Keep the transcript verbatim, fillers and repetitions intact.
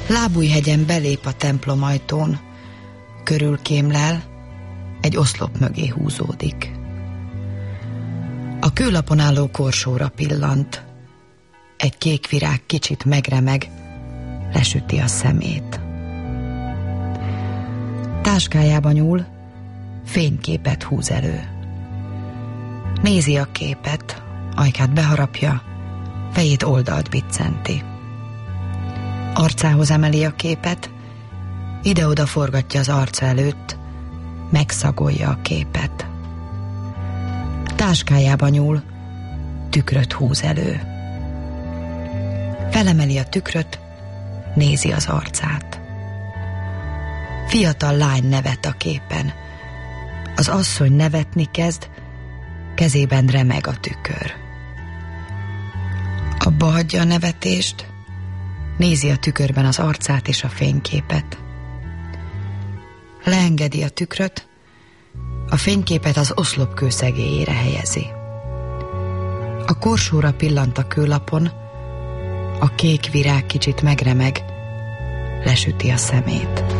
Lábújhegyen belép a templom ajtón, körülkémlel, egy oszlop mögé húzódik. A kőlapon álló korsóra pillant, egy kék virág kicsit megremeg, lesüti a szemét. Táskájába nyúl, fényképet húz elő. Nézi a képet, ajkát beharapja, fejét oldalt biccenti. Arcához emeli a képet, ide-oda forgatja az arca előtt, megszagolja a képet. Táskájába nyúl, tükröt húz elő. Felemeli a tükröt, nézi az arcát. Fiatal lány nevet a képen. Az asszony nevetni kezd, kezében remeg a tükör. Abba hagyja a nevetést, nézi a tükörben az arcát és a fényképet. Leengedi a tükröt, a fényképet az oszlopkő szegélyére helyezi. A korsóra pillant a kőlapon, a kék virág kicsit megremeg, lesüti a szemét.